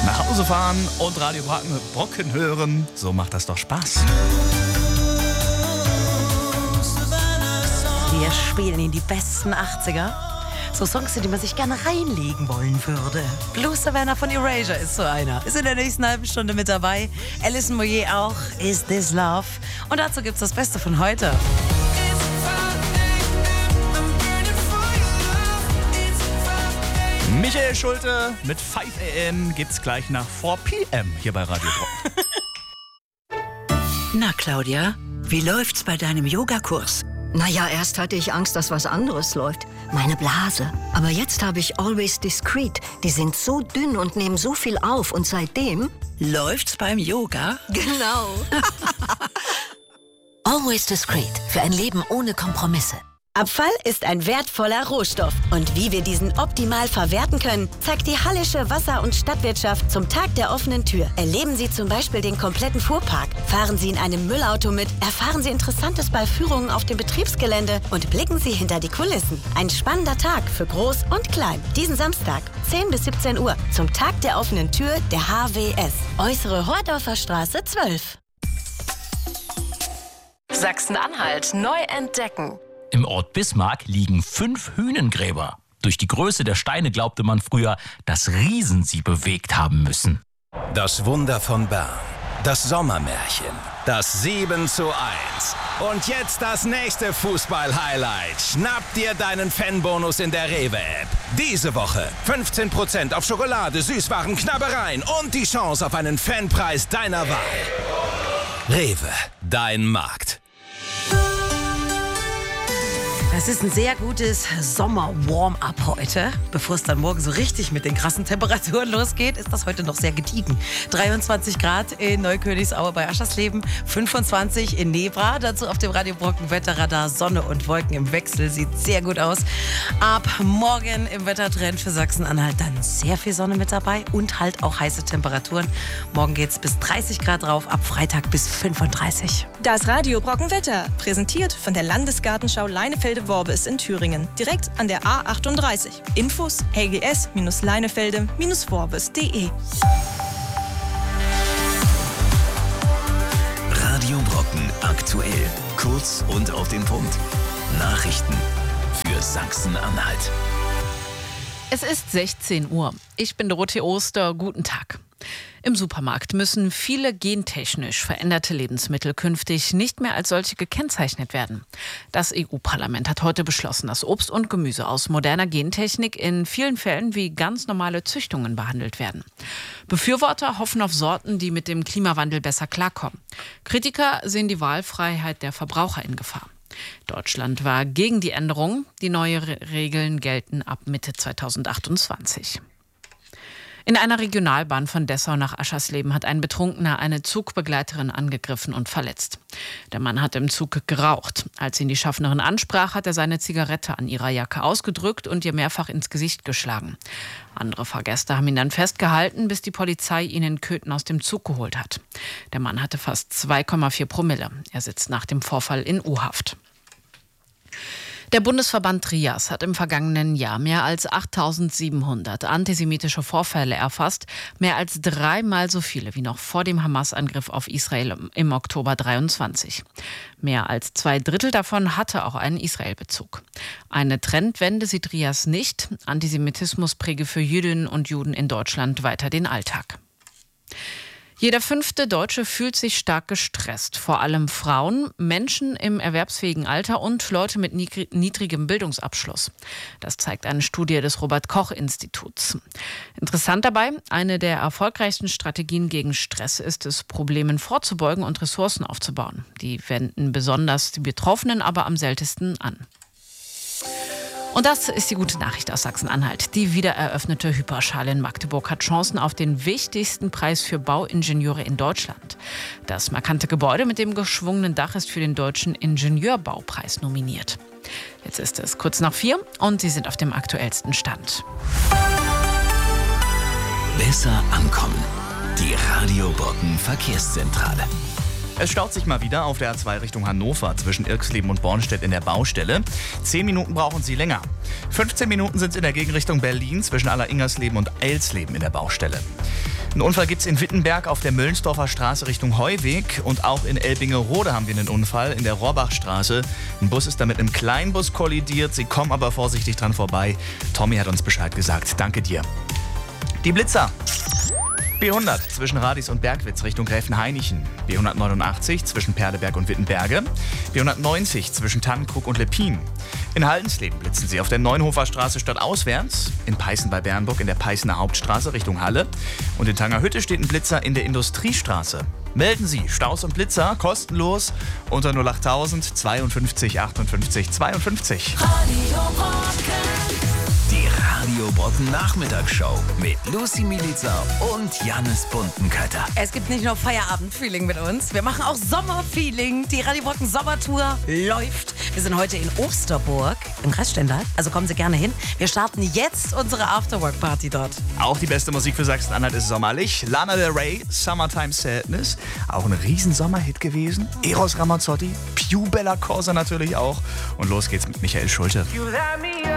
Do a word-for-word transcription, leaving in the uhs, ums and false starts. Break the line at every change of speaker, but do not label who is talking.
Nach Hause fahren und Radio Brocken hören, so macht das doch Spaß.
Wir spielen in die besten achtziger. So Songs, in die man sich gerne reinlegen wollen würde. Blue Savannah von Erasure ist so einer. Ist in der nächsten halben Stunde mit dabei. Alison Moyet auch. Is This Love? Und dazu gibt's das Beste von heute.
Michael Schulte mit fünf a m gibt's gleich nach vier p m hier bei Radio Brocken.
Na Claudia, wie läuft's bei deinem Yogakurs?
Naja, erst hatte ich Angst, dass was anderes läuft. Meine Blase. Aber jetzt habe ich Always Discreet. Die sind so dünn und nehmen so viel auf. Und seitdem...
Läuft's beim Yoga?
Genau.
Always Discreet. Für ein Leben ohne Kompromisse.
Abfall ist ein wertvoller Rohstoff. Und wie wir diesen optimal verwerten können, zeigt die Hallische Wasser- und Stadtwirtschaft zum Tag der offenen Tür. Erleben Sie zum Beispiel den kompletten Fuhrpark. Fahren Sie in einem Müllauto mit, erfahren Sie Interessantes bei Führungen auf dem Betriebsgelände und blicken Sie hinter die Kulissen. Ein spannender Tag für Groß und Klein. Diesen Samstag, zehn bis siebzehn Uhr, zum Tag der offenen Tür der H W S. Äußere Hordorfer Straße zwölf.
Sachsen-Anhalt neu entdecken.
Im Ort Bismarck liegen fünf Hünengräber. Durch die Größe der Steine glaubte man früher, dass Riesen sie bewegt haben müssen.
Das Wunder von Bern. Das Sommermärchen. Das sieben zu eins. Und jetzt das nächste Fußball-Highlight. Schnapp dir deinen Fanbonus in der Rewe-App. Diese Woche fünfzehn Prozent auf Schokolade, Süßwaren, Knabbereien und die Chance auf einen Fanpreis deiner Wahl. Rewe, dein Markt.
Das ist ein sehr gutes Sommer-Warm-up heute. Bevor es dann morgen so richtig mit den krassen Temperaturen losgeht, ist das heute noch sehr gediegen. dreiundzwanzig Grad in Neukönigsau bei Aschersleben, fünfundzwanzig in Nebra. Dazu auf dem Radio Brocken Wetterradar Sonne und Wolken im Wechsel. Sieht sehr gut aus. Ab morgen im Wettertrend für Sachsen-Anhalt dann sehr viel Sonne mit dabei und halt auch heiße Temperaturen. Morgen geht es bis dreißig Grad drauf, ab Freitag bis fünfunddreißig.
Das Radio Brocken Wetter, präsentiert von der Landesgartenschau Leinefelde-Worbis in Thüringen, direkt an der A achtunddreißig. Infos l g s leinefelde worbis punkt d e.
Radio Brocken aktuell. Kurz und auf den Punkt. Nachrichten für Sachsen-Anhalt.
Es ist sechzehn Uhr. Ich bin Dorothee Oster. Guten Tag. Im Supermarkt müssen viele gentechnisch veränderte Lebensmittel künftig nicht mehr als solche gekennzeichnet werden. Das E U-Parlament hat heute beschlossen, dass Obst und Gemüse aus moderner Gentechnik in vielen Fällen wie ganz normale Züchtungen behandelt werden. Befürworter hoffen auf Sorten, die mit dem Klimawandel besser klarkommen. Kritiker sehen die Wahlfreiheit der Verbraucher in Gefahr. Deutschland war gegen die Änderung. Die neuen Regeln gelten ab Mitte zweitausendachtundzwanzig. In einer Regionalbahn von Dessau nach Aschersleben hat ein Betrunkener eine Zugbegleiterin angegriffen und verletzt. Der Mann hat im Zug geraucht. Als ihn die Schaffnerin ansprach, hat er seine Zigarette an ihrer Jacke ausgedrückt und ihr mehrfach ins Gesicht geschlagen. Andere Fahrgäste haben ihn dann festgehalten, bis die Polizei ihn in Köthen aus dem Zug geholt hat. Der Mann hatte fast zwei Komma vier Promille. Er sitzt nach dem Vorfall in U-Haft. Der Bundesverband Trias hat im vergangenen Jahr mehr als achttausendsiebenhundert antisemitische Vorfälle erfasst, mehr als dreimal so viele wie noch vor dem Hamas-Angriff auf Israel im Oktober dreiundzwanzig. Mehr als zwei Drittel davon hatte auch einen Israel-Bezug. Eine Trendwende sieht Trias nicht. Antisemitismus präge für Jüdinnen und Juden in Deutschland weiter den Alltag. Jeder fünfte Deutsche fühlt sich stark gestresst. Vor allem Frauen, Menschen im erwerbsfähigen Alter und Leute mit niedrigem Bildungsabschluss. Das zeigt eine Studie des Robert-Koch-Instituts. Interessant dabei, eine der erfolgreichsten Strategien gegen Stress ist es, Problemen vorzubeugen und Ressourcen aufzubauen. Die wenden besonders die Betroffenen aber am seltensten an. Und das ist die gute Nachricht aus Sachsen-Anhalt. Die wiedereröffnete Hyperschale in Magdeburg hat Chancen auf den wichtigsten Preis für Bauingenieure in Deutschland. Das markante Gebäude mit dem geschwungenen Dach ist für den Deutschen Ingenieurbaupreis nominiert. Jetzt ist es kurz nach vier und Sie sind auf dem aktuellsten Stand.
Besser ankommen. Die Radio Brocken Verkehrszentrale.
Es staut sich mal wieder auf der A zwei Richtung Hannover zwischen Irxleben und Bornstedt in der Baustelle. Zehn Minuten brauchen Sie länger. fünfzehn Minuten sind es in der Gegenrichtung Berlin zwischen Alleringersleben und Eilsleben in der Baustelle. Einen Unfall gibt es in Wittenberg auf der Möllensdorfer Straße Richtung Heuweg. Und auch in Elbingerode haben wir einen Unfall in der Rohrbachstraße. Ein Bus ist da mit einem Kleinbus kollidiert. Sie kommen aber vorsichtig dran vorbei. Tommy hat uns Bescheid gesagt. Danke dir. Die Blitzer. B hundert zwischen Radis und Bergwitz Richtung Gräfenhainichen. B hundertneunundachtzig zwischen Perleberg und Wittenberge. B hundertneunzig zwischen Tannenkrug und Leppin. In Haldensleben blitzen sie auf der Neunhofer Straße stadtauswärts. In Peißen bei Bernburg in der Peißener Hauptstraße Richtung Halle. Und in Tangerhütte steht ein Blitzer in der Industriestraße. Melden Sie Staus und Blitzer kostenlos unter null achttausend zweiundfünfzig achtundfünfzig zweiundfünfzig.
Die Radio Brocken Nachmittagsshow mit Lucy Milica und Jannis Buntenkötter.
Es gibt nicht nur Feierabend-Feeling mit uns, wir machen auch Sommerfeeling. Die Radio Brocken Sommertour läuft. Wir sind heute in Osterburg im Kreis Stendal, also kommen Sie gerne hin. Wir starten jetzt unsere Afterwork-Party dort.
Auch die beste Musik für Sachsen-Anhalt ist sommerlich. Lana Del Rey, Summertime Sadness, auch ein riesen Sommerhit gewesen. Eros Ramazzotti, Più Bella Cosa natürlich auch. Und los geht's mit Michael Schulte.